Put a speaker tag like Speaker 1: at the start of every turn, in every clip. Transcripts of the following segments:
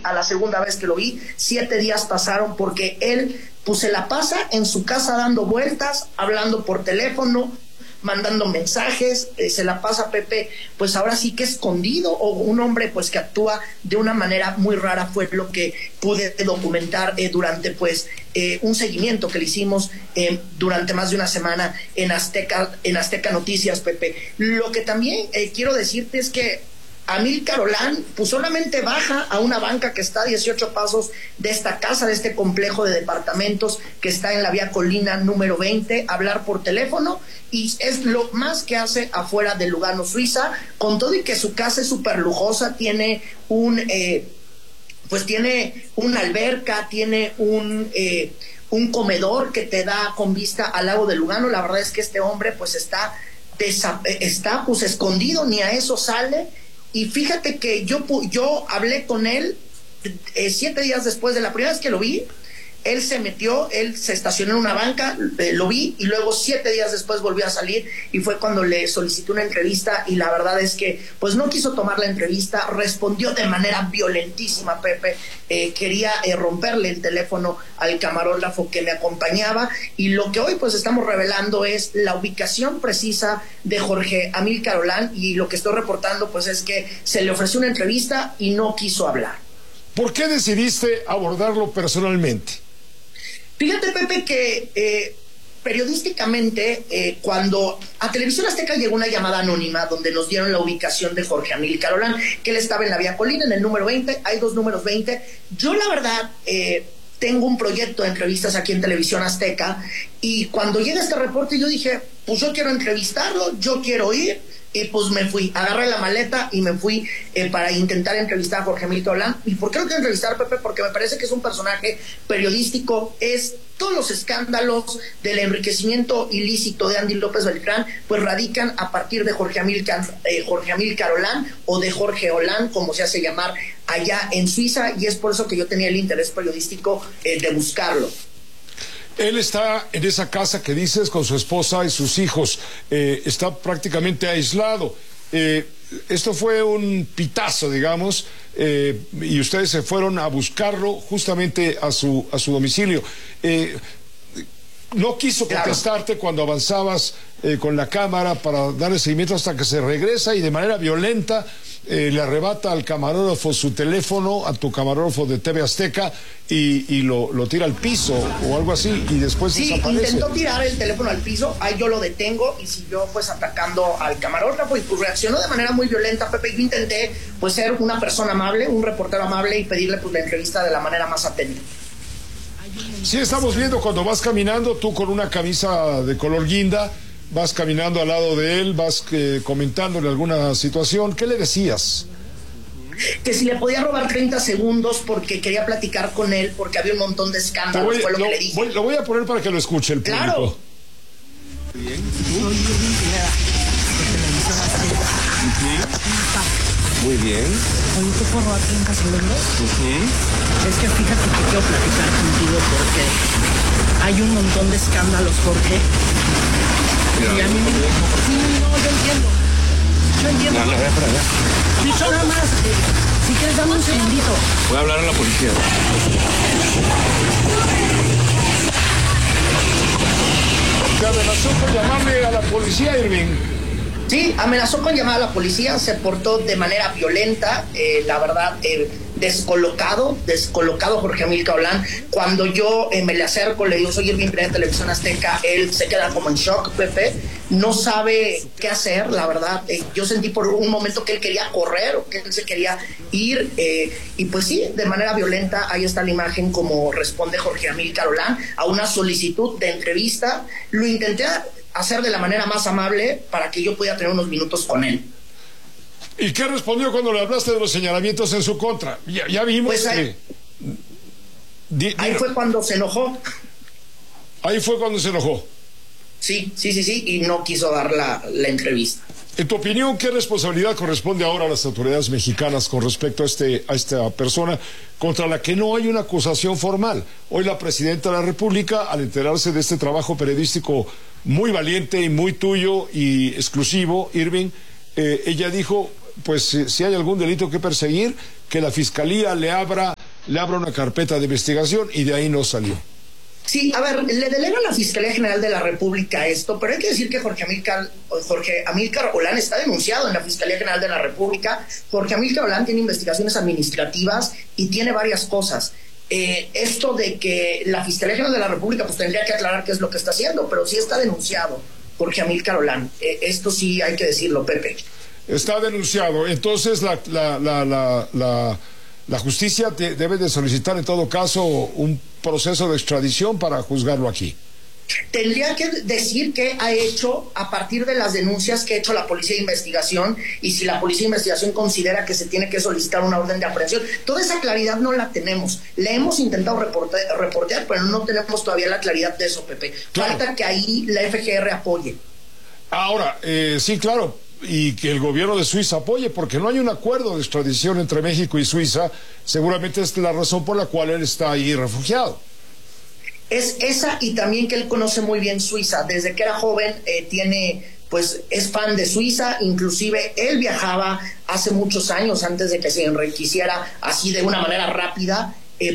Speaker 1: a la segunda vez que lo vi, 7 días pasaron porque él pues se la pasa en su casa dando vueltas, hablando por teléfono, mandando mensajes, se la pasa, Pepe, pues ahora sí que escondido, o un hombre pues que actúa de una manera muy rara. Fue lo que pude documentar durante pues un seguimiento que le hicimos durante más de una semana en Azteca Noticias, Pepe. Lo que también quiero decirte es que Amílcar Olán pues solamente baja a una banca que está a 18 pasos de esta casa, de este complejo de departamentos que está en la vía Colina número 20, a hablar por teléfono, y es lo más que hace afuera de Lugano, Suiza, con todo y que su casa es súper lujosa, tiene pues tiene una alberca, tiene un comedor que te da con vista al lago de Lugano. La verdad es que este hombre pues está pues escondido, ni a eso sale. Y fíjate que yo hablé con él 7 días después de la primera vez que lo vi. Él se estacionó en una banca, lo vi, y luego 7 días después volvió a salir, y fue cuando le solicité una entrevista, y la verdad es que pues no quiso tomar la entrevista, respondió de manera violentísima, Pepe, quería romperle el teléfono al camarógrafo que me acompañaba, y lo que hoy pues estamos revelando es la ubicación precisa de Jorge Amílcar Olán, y lo que estoy reportando pues es que se le ofreció una entrevista y no quiso hablar.
Speaker 2: ¿Por qué decidiste abordarlo personalmente?
Speaker 1: Fíjate, Pepe, que periodísticamente, cuando a Televisión Azteca llegó una llamada anónima donde nos dieron la ubicación de Jorge Amílcar Olán, que él estaba en la vía Colina, en el número 20, hay 2 números 20. Yo, la verdad, tengo un proyecto de entrevistas aquí en Televisión Azteca, y cuando llega este reporte yo dije, pues yo quiero entrevistarlo, yo quiero ir. Y pues me fui, agarré la maleta y me fui para intentar entrevistar a Jorge Amílcar Olán. ¿Y por qué lo quiero entrevistar, Pepe? Porque me parece que es un personaje periodístico. Todos los escándalos del enriquecimiento ilícito de Andy López Beltrán pues radican a partir de Jorge Amílcar Olán, o de Jorge Olán, como se hace llamar allá en Suiza, y es por eso que yo tenía el interés periodístico de buscarlo.
Speaker 2: Él está en esa casa que dices con su esposa y sus hijos, está prácticamente aislado. Esto fue un pitazo, digamos, y ustedes se fueron a buscarlo justamente a su domicilio. No quiso contestarte cuando avanzabas con la cámara para darle seguimiento hasta que se regresa, y de manera violenta le arrebata al camarógrafo su teléfono, a tu camarógrafo de TV Azteca, y lo tira al piso o algo así, y después desaparece.
Speaker 1: Intentó tirar el teléfono al piso, ahí yo lo detengo y siguió pues atacando al camarógrafo, y pues reaccionó de manera muy violenta, Pepe. Yo intenté pues ser una persona amable, un reportero amable, y pedirle pues la entrevista de la manera más atenta.
Speaker 2: Sí, estamos viendo cuando vas caminando, tú con una camisa de color guinda, vas caminando al lado de él, vas comentándole alguna situación. ¿Qué le decías?
Speaker 1: Que si le podía robar 30 segundos porque quería platicar con él, porque había un montón de escándalos, fue lo que le dije.
Speaker 2: Lo voy a poner para que lo escuche el público.
Speaker 1: Claro.
Speaker 3: Bien. Muy bien.
Speaker 4: Oye, ¿te puedo robar 30 segundos? Es que fíjate que quiero platicar contigo porque hay un montón de escándalos, Jorge. Y a mí me... Sí, no, yo entiendo. Yo entiendo.
Speaker 3: No, voy para allá.
Speaker 4: Sí, nada más. Si quieres, dame un segundito.
Speaker 3: Voy a hablar a la policía.
Speaker 2: ¿Te amenazó con llamarle a la policía, Irving?
Speaker 1: Sí, amenazó con llamar a la policía, se portó de manera violenta, la verdad, descolocado Jorge Amílcar Olán. Cuando yo me le acerco, le digo, soy Irving Pineda de Televisión Azteca, él se queda como en shock, Pepe, no sabe qué hacer, la verdad. Yo sentí por un momento que él quería correr, o que él se quería ir, y pues sí, de manera violenta. Ahí está la imagen como responde Jorge Amílcar Olán a una solicitud de entrevista. Lo intenté hacer de la manera más amable para que yo pudiera tener unos minutos con él.
Speaker 2: ¿Y qué respondió cuando le hablaste de los señalamientos en su contra? Ya vimos
Speaker 1: pues ahí,
Speaker 2: que...
Speaker 1: ahí fue cuando se enojó.
Speaker 2: Ahí fue cuando se enojó.
Speaker 1: Sí, y no quiso dar la entrevista.
Speaker 2: En tu opinión, ¿qué responsabilidad corresponde ahora a las autoridades mexicanas con respecto a esta persona contra la que no hay una acusación formal? Hoy la presidenta de la República, al enterarse de este trabajo periodístico muy valiente y muy tuyo y exclusivo, Irving, ella dijo, pues si hay algún delito que perseguir, que la Fiscalía le abra le abra una carpeta de investigación y de ahí no salió.
Speaker 1: Sí, a ver, le delega a la Fiscalía General de la República esto, pero hay que decir que Jorge Amílcar Olán está denunciado en la Fiscalía General de la República. Jorge Amílcar Olán tiene investigaciones administrativas y tiene varias cosas. Esto de que la Fiscalía General de la República pues tendría que aclarar qué es lo que está haciendo, pero sí está denunciado Jorge Amílcar Olán. Esto sí hay que decirlo, Pepe. Está denunciado. Entonces
Speaker 2: la justicia debe de solicitar en todo caso un proceso de extradición para juzgarlo aquí.
Speaker 1: Tendría que decir qué ha hecho a partir de las denuncias que ha hecho la Policía de Investigación y si la Policía de Investigación considera que se tiene que solicitar una orden de aprehensión. Toda esa claridad no la tenemos. Le hemos intentado reportear, pero no tenemos todavía la claridad de eso, Pepe. Claro. Falta que ahí la FGR apoye.
Speaker 2: Ahora, sí, claro, y que el gobierno de Suiza apoye, porque no hay un acuerdo de extradición entre México y Suiza. Seguramente es la razón por la cual él está ahí refugiado.
Speaker 1: Es esa, y también que él conoce muy bien Suiza. Desde que era joven es fan de Suiza. Inclusive él viajaba hace muchos años, antes de que se enriqueciera así de una manera rápida,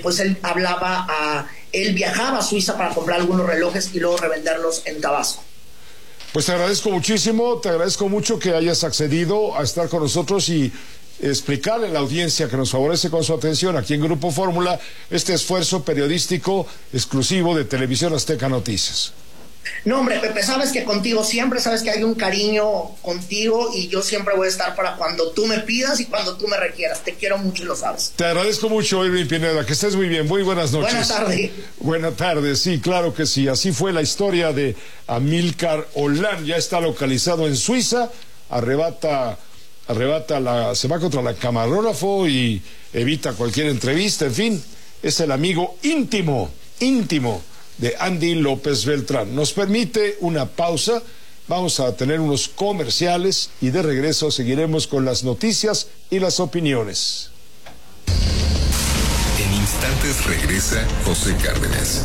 Speaker 1: él viajaba a Suiza para comprar algunos relojes y luego revenderlos en Tabasco.
Speaker 2: Pues te agradezco muchísimo, te agradezco mucho que hayas accedido a estar con nosotros y explicarle a la audiencia que nos favorece con su atención aquí en Grupo Fórmula este esfuerzo periodístico exclusivo de Televisión Azteca Noticias.
Speaker 1: No, hombre, Pepe, sabes que contigo siempre, sabes que hay un cariño contigo y yo siempre voy a estar para cuando tú me pidas y cuando tú me requieras. Te quiero mucho y lo sabes.
Speaker 2: Te agradezco mucho, Irving Pineda, que estés muy bien. Muy buenas noches.
Speaker 1: Buenas tardes.
Speaker 2: Buenas tardes, sí, claro que sí. Así fue la historia de Amílcar Olán. Ya está localizado en Suiza, se va contra la camarógrafo y evita cualquier entrevista, en fin, es el amigo íntimo de Andy López Beltrán. Nos permite una pausa, vamos a tener unos comerciales y de regreso seguiremos con las noticias y las opiniones.
Speaker 5: En instantes regresa José Cárdenas.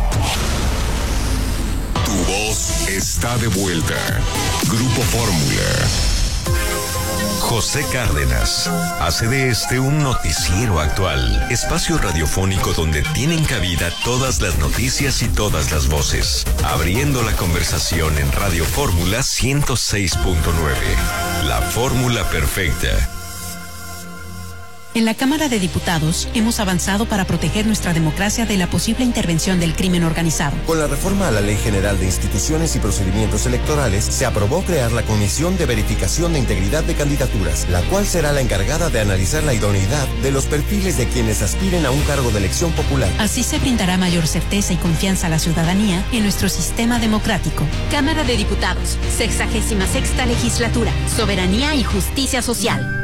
Speaker 5: Tu voz está de vuelta. Grupo Fórmula. José Cárdenas hace de este un noticiero actual, espacio radiofónico donde tienen cabida todas las noticias y todas las voces, abriendo la conversación en Radio Fórmula 106.9, la fórmula perfecta.
Speaker 6: En la Cámara de Diputados hemos avanzado para proteger nuestra democracia de la posible intervención del crimen organizado.
Speaker 7: Con la reforma a la Ley General de Instituciones y Procedimientos Electorales, se aprobó crear la Comisión de Verificación de Integridad de Candidaturas, la cual será la encargada de analizar la idoneidad de los perfiles de quienes aspiren a un cargo de elección popular.
Speaker 6: Así se brindará mayor certeza y confianza a la ciudadanía en nuestro sistema democrático.
Speaker 8: Cámara de Diputados, 66ª Legislatura, Soberanía y Justicia Social.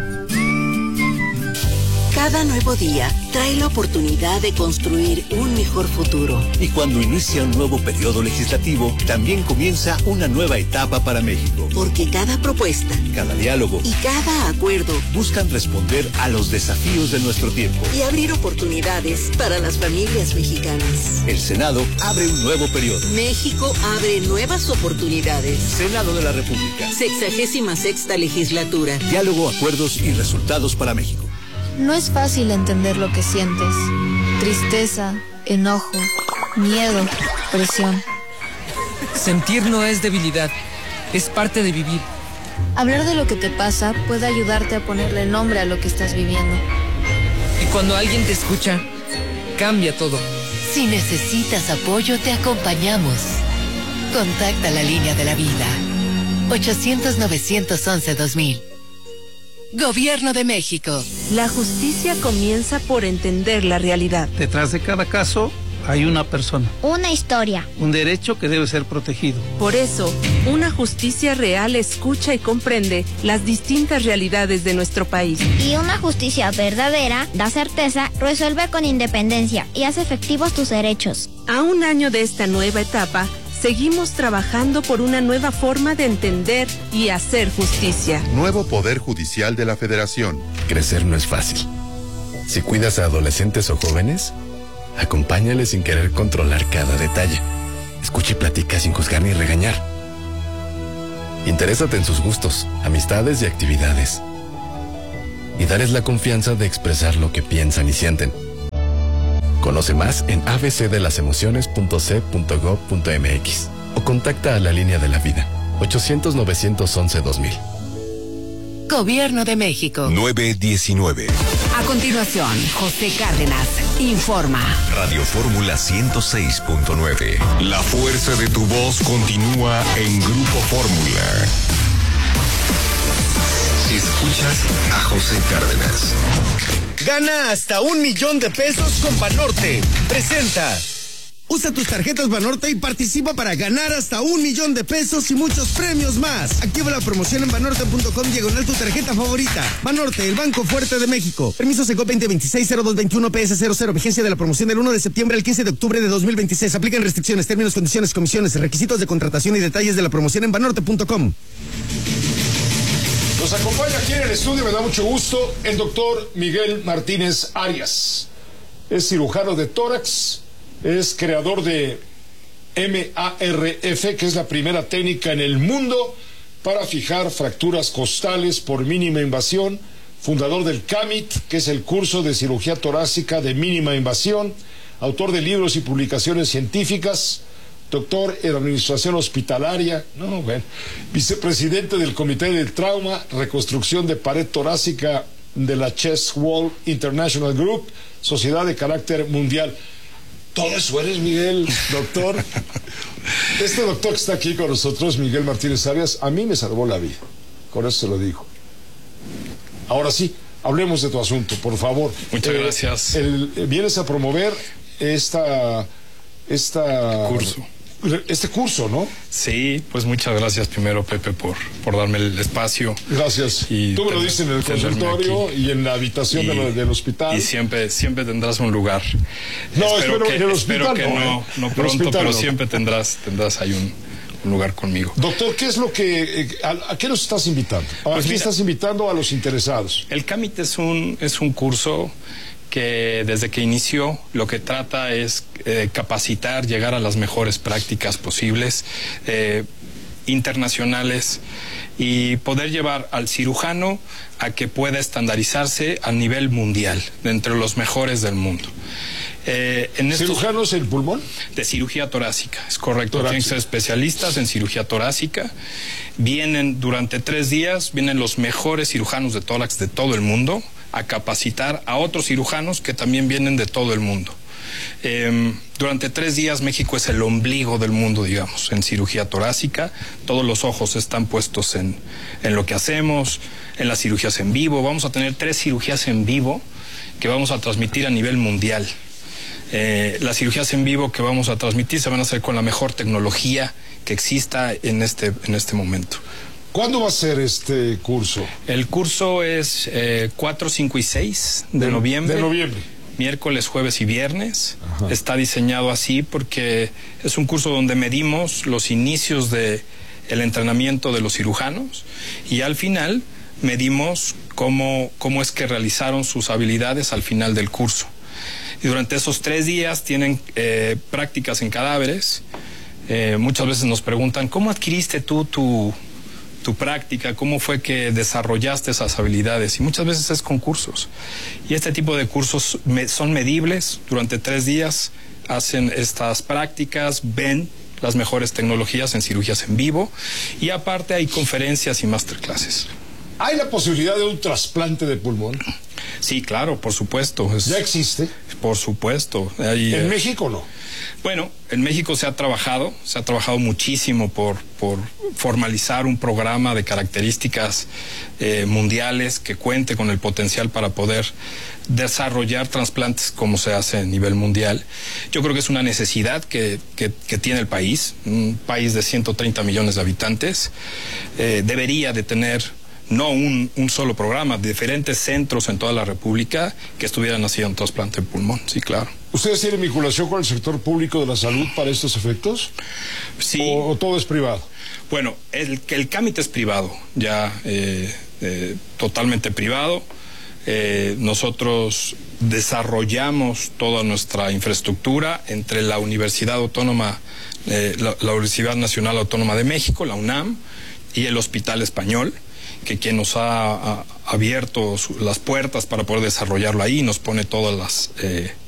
Speaker 9: Cada nuevo día trae la oportunidad de construir un mejor futuro.
Speaker 10: Y cuando inicia un nuevo periodo legislativo, también comienza una nueva etapa para México.
Speaker 9: Porque cada propuesta,
Speaker 10: cada diálogo
Speaker 9: y cada acuerdo
Speaker 10: buscan responder a los desafíos de nuestro tiempo
Speaker 9: y abrir oportunidades para las familias mexicanas.
Speaker 10: El Senado abre un nuevo periodo.
Speaker 9: México abre nuevas oportunidades.
Speaker 10: Senado de la República.
Speaker 9: 66ª Legislatura.
Speaker 10: Diálogo, acuerdos y resultados para México.
Speaker 11: No es fácil entender lo que sientes. Tristeza, enojo, miedo, presión.
Speaker 12: Sentir no es debilidad, es parte de vivir.
Speaker 11: Hablar de lo que te pasa puede ayudarte a ponerle nombre a lo que estás viviendo.
Speaker 12: Y cuando alguien te escucha, cambia todo.
Speaker 13: Si necesitas apoyo, te acompañamos. Contacta la línea de la vida. 800-911-2000. Gobierno de México.
Speaker 14: La justicia comienza por entender la realidad.
Speaker 15: Detrás de cada caso hay una persona.
Speaker 16: Una historia.
Speaker 15: Un derecho que debe ser protegido.
Speaker 14: Por eso, una justicia real escucha y comprende las distintas realidades de nuestro país.
Speaker 16: Y una justicia verdadera da certeza, resuelve con independencia y hace efectivos tus derechos.
Speaker 14: A un año de esta nueva etapa, seguimos trabajando por una nueva forma de entender y hacer justicia.
Speaker 17: Nuevo Poder Judicial de la Federación.
Speaker 18: Crecer no es fácil. Si cuidas a adolescentes o jóvenes, acompáñales sin querer controlar cada detalle. Escucha y platica sin juzgar ni regañar. Interésate en sus gustos, amistades y actividades. Y darles la confianza de expresar lo que piensan y sienten. Conoce más en abcdelasemociones.c.gov.mx o contacta a la línea de la vida 800-911-2000.
Speaker 13: Gobierno de México.
Speaker 5: 919.
Speaker 13: A continuación, José Cárdenas informa.
Speaker 5: Radio Fórmula 106.9. La fuerza de tu voz continúa en Grupo Fórmula. Escuchas a José Cárdenas.
Speaker 19: Gana hasta $1,000,000 con Banorte. Presenta. Usa tus tarjetas Banorte y participa para ganar hasta $1,000,000 y muchos premios más. Activa la promoción en banorte.com/tu tarjeta favorita. Banorte, el banco fuerte de México. Permiso Secop 2026-0221 PS00. Vigencia de la promoción del 1 de septiembre al 15 de octubre de 2026. Aplican restricciones, términos, condiciones, comisiones, requisitos de contratación y detalles de la promoción en banorte.com.
Speaker 2: Nos acompaña aquí en el estudio, me da mucho gusto, el doctor Miguel Martínez Arias. Es cirujano de tórax, es creador de MARF, que es la primera técnica en el mundo para fijar fracturas costales por mínima invasión, fundador del CAMIT, que es el curso de cirugía torácica de mínima invasión, autor de libros y publicaciones científicas, doctor en administración hospitalaria, vicepresidente del Comité del Trauma, reconstrucción de pared torácica de la Chest Wall International Group, sociedad de carácter mundial. Todo eso eres, Miguel, doctor. Este doctor que está aquí con nosotros, Miguel Martínez Arias, a mí me salvó la vida. Con eso se lo digo. Ahora sí, hablemos de tu asunto, por favor.
Speaker 20: Muchas gracias.
Speaker 2: Vienes a promover este curso, ¿no?
Speaker 20: Sí, pues muchas gracias primero, Pepe, por darme el espacio.
Speaker 2: Gracias. Y tú me lo dices en el consultorio y en la habitación del hospital.
Speaker 20: Y siempre tendrás un lugar.
Speaker 2: No, espero que en el hospital
Speaker 20: que no pronto, pero siempre tendrás ahí un lugar conmigo.
Speaker 2: Doctor, ¿qué es lo que a qué nos estás invitando? ¿A qué estás invitando a los interesados?
Speaker 20: El CAMIT es un curso que desde que inició lo que trata es capacitar, llegar a las mejores prácticas posibles, internacionales, y poder llevar al cirujano a que pueda estandarizarse a nivel mundial, de entre los mejores del mundo.
Speaker 2: ¿Cirujanos en pulmón?
Speaker 20: De cirugía torácica, es correcto. Tienen que ser especialistas en cirugía torácica. Vienen durante 3 días, vienen los mejores cirujanos de tórax de todo el mundo a capacitar a otros cirujanos que también vienen de todo el mundo. Durante 3 días México es el ombligo del mundo, digamos, en cirugía torácica. Todos los ojos están puestos en lo que hacemos, en las cirugías en vivo. Vamos a tener 3 cirugías en vivo que vamos a transmitir a nivel mundial. Las cirugías en vivo que vamos a transmitir se van a hacer con la mejor tecnología que exista en este momento.
Speaker 2: ¿Cuándo va a ser este curso?
Speaker 20: El curso es 4, 5 y 6 de noviembre.
Speaker 2: De noviembre.
Speaker 20: Miércoles, jueves y viernes. Ajá. Está diseñado así porque es un curso donde medimos los inicios del entrenamiento de los cirujanos y al final medimos cómo es que realizaron sus habilidades al final del curso. Y durante esos 3 días tienen prácticas en cadáveres. Muchas veces nos preguntan, ¿cómo adquiriste tú tu práctica? ¿Cómo fue que desarrollaste esas habilidades? Y muchas veces es con cursos. Y este tipo de cursos son medibles. Durante 3 días hacen estas prácticas, ven las mejores tecnologías en cirugías en vivo y aparte hay conferencias y masterclasses.
Speaker 2: ¿Hay la posibilidad de un trasplante de pulmón?
Speaker 20: Sí, claro, por supuesto.
Speaker 2: ¿Ya existe?
Speaker 20: Por supuesto.
Speaker 2: ¿En México no?
Speaker 20: Bueno, en México se ha trabajado muchísimo por formalizar un programa de características mundiales que cuente con el potencial para poder desarrollar trasplantes como se hace a nivel mundial. Yo creo que es una necesidad que tiene el país, un país de 130 millones de habitantes. Debería de tener no un solo programa, diferentes centros en toda la República que estuvieran haciendo trasplante de pulmón, sí, claro.
Speaker 2: ¿Ustedes tienen vinculación con el sector público de la salud para estos efectos?
Speaker 20: Sí.
Speaker 2: ¿O todo es privado?
Speaker 20: Bueno, el CAMIT es privado, ya totalmente privado. Nosotros desarrollamos toda nuestra infraestructura entre la Universidad Autónoma, la Universidad Nacional Autónoma de México, la UNAM, y el Hospital Español, que quien nos ha abierto las puertas para poder desarrollarlo ahí, nos pone todas